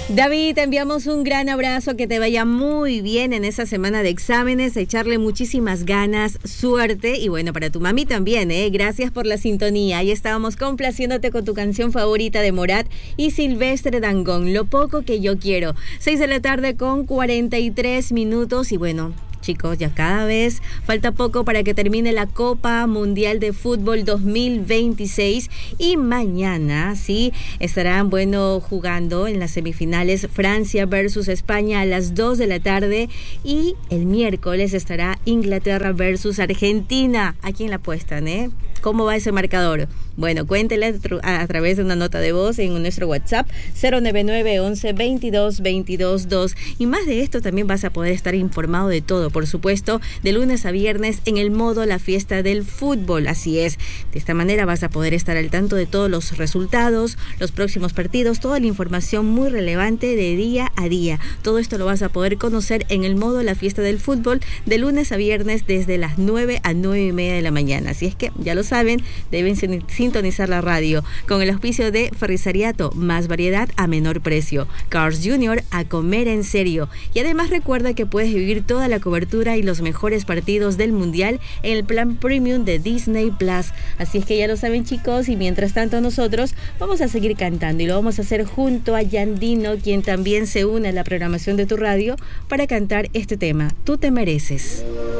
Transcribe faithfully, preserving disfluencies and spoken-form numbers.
David, te enviamos un gran abrazo, que te vaya muy bien en esa semana de exámenes, echarle muchísimas ganas, suerte y bueno, para tu mami también, ¿eh? Gracias por la sintonía. Ahí estábamos complaciéndote con tu canción favorita de Morat y Silvestre Dangond, Lo poco que yo quiero. seis de la tarde con cuarenta y tres minutos y bueno, chicos, ya cada vez falta poco para que termine la Copa Mundial de Fútbol dos mil veintiséis y mañana, sí, estarán, bueno, jugando en las semifinales Francia versus España a las dos de la tarde y el miércoles estará Inglaterra versus Argentina. ¿A quién la apuestan, eh? ¿Cómo va ese marcador? Bueno, cuéntela a través de una nota de voz en nuestro WhatsApp cero nueve nueve once veintidós veintidós dos. Y más de esto también vas a poder estar informado de todo, por supuesto, de lunes a viernes en el modo La Fiesta del Fútbol. Así es, de esta manera vas a poder estar al tanto de todos los resultados, los próximos partidos, toda la información muy relevante de día a día. Todo esto lo vas a poder conocer en el modo La Fiesta del Fútbol de lunes a viernes desde las nueve a nueve y media de la mañana. Así es que ya lo saben, deben sintonizar la radio con el auspicio de Ferrisariato, más variedad a menor precio. Cars Junior, a comer en serio. Y además recuerda que puedes vivir toda la cobertura y los mejores partidos del Mundial en el plan Premium de Disney Plus. Así es que ya lo saben, chicos, y mientras tanto nosotros vamos a seguir cantando y lo vamos a hacer junto a Yandino, quien también se une a la programación de tu radio para cantar este tema, Tú te mereces.